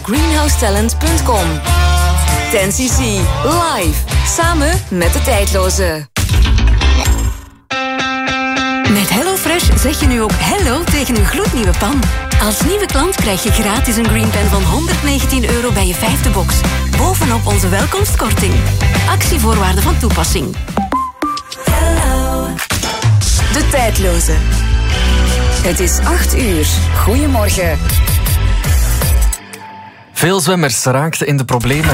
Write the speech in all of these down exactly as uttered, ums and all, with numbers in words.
greenhouse talent punt com. ten C C live, samen met de tijdloze. Met HelloFresh zeg je nu ook hello tegen een gloednieuwe pan. Als nieuwe klant krijg je gratis een Green Pan van honderdnegentien euro bij je vijfde box. Bovenop onze welkomstkorting. Actievoorwaarden van toepassing. Hello. De tijdloze. Het is acht uur. Goedemorgen. Veel zwemmers raakten in de problemen.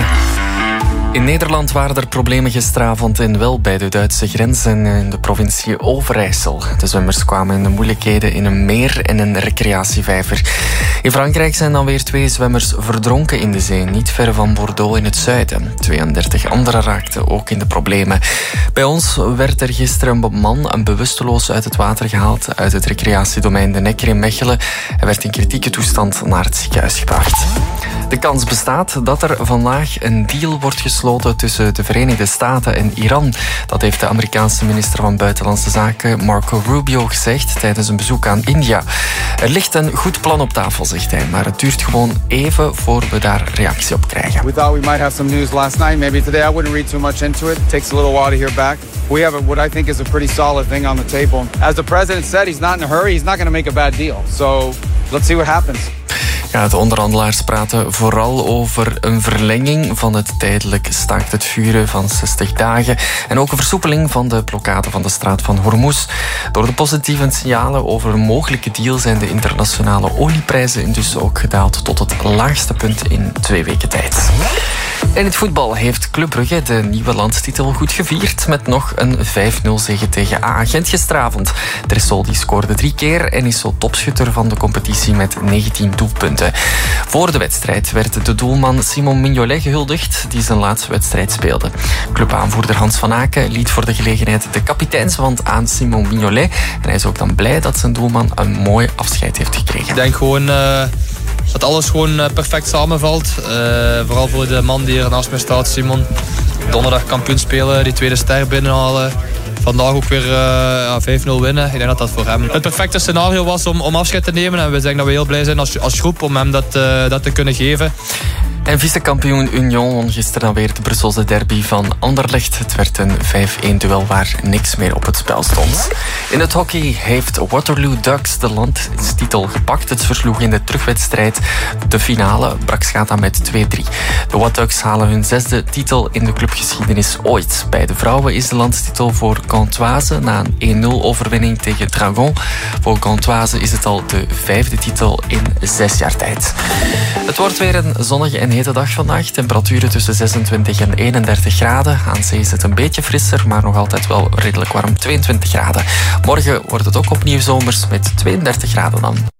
In Nederland waren er problemen gisteravond en wel bij de Duitse grens en in de provincie Overijssel. De zwemmers kwamen in de moeilijkheden in een meer en een recreatievijver. In Frankrijk zijn dan weer twee zwemmers verdronken in de zee, niet ver van Bordeaux in het zuiden. tweeëndertig anderen raakten ook in de problemen. Bij ons werd er gisteren een man een bewusteloos uit het water gehaald uit het recreatiedomein De Nekker in Mechelen. Hij werd in kritieke toestand naar het ziekenhuis gebracht. De kans bestaat dat er vandaag een deal wordt gesloten tussen de Verenigde Staten en Iran. Dat heeft de Amerikaanse minister van Buitenlandse Zaken Marco Rubio gezegd tijdens een bezoek aan India. Er ligt een goed plan op tafel, zegt hij, maar het duurt gewoon even voor we daar reactie op krijgen. We thought we might have some news last night. Maybe today I wouldn't read too much into it. It takes a little while to hear back. We have a, what I think is a pretty solid thing on the table. As the president said, he's not in a hurry. He's not going to make a bad deal. So let's see what happens. Ja, de onderhandelaars praten vooral over een verlenging van het tijdelijk staakt het vuren van zestig dagen en ook een versoepeling van de blokkade van de straat van Hormuz. Door de positieve signalen over een mogelijke deal zijn de internationale olieprijzen intussen ook gedaald tot het laagste punt in twee weken tijd. In het voetbal heeft Club Brugge de nieuwe landstitel goed gevierd met nog een vijf nul zege tegen A Gent gisteravond. Dressel die scoorde drie keer en is zo topschutter van de competitie met negentien doelpunten. Voor de wedstrijd werd de doelman Simon Mignolet gehuldigd, die zijn laatste wedstrijd speelde. Clubaanvoerder Hans van Aken liet voor de gelegenheid de kapiteinswand aan Simon Mignolet en hij is ook dan blij dat zijn doelman een mooi afscheid heeft gekregen. Ik denk gewoon Uh... dat alles gewoon perfect samenvalt. Uh, vooral voor de man die er naast mij staat, Simon. Donderdag kampioen spelen, die tweede ster binnenhalen. Vandaag ook weer uh, ja, vijf nul winnen. Ik denk dat dat voor hem het perfecte scenario was om, om afscheid te nemen. En we zeggen dat we heel blij zijn als, als groep om hem dat, uh, dat te kunnen geven. En vice-kampioen Union won gisteren dan weer de Brusselse derby van Anderlecht. Het werd een vijf één duel waar niks meer op het spel stond. In het hockey heeft Waterloo Ducks de landstitel gepakt. Het versloeg in de terugwedstrijd de finale. Brax gaat dan met twee drie. De Wat Ducks halen hun zesde titel in de clubgeschiedenis ooit. Bij de vrouwen is de landstitel voor Gantoise na een één nul overwinning tegen Dragon. Voor Gantoise is het al de vijfde titel in zes jaar tijd. Het wordt weer een zonnige en hete dag vandaag. Temperaturen tussen zesentwintig en eenendertig graden. Aan zee is het een beetje frisser, maar nog altijd wel redelijk warm, tweeëntwintig graden. Morgen wordt het ook opnieuw zomers met tweeëndertig graden dan.